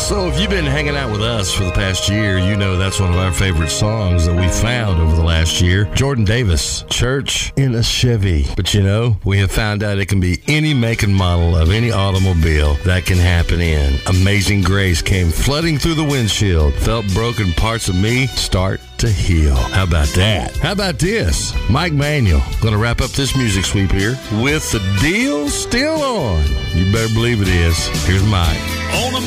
So if you've been hanging out with us for the past year, you know that's one of our favorite songs that we found over the last year. Jordan Davis, Church in a Chevy. But you know, we have found out it can be any make and model of any automobile that can happen in. Amazing Grace came flooding through the windshield, felt broken parts of me start to heal. How about that? How about this? Mike Manuel gonna wrap up this music sweep here with The Deal Still On. You better believe it is. Here's Mike. On a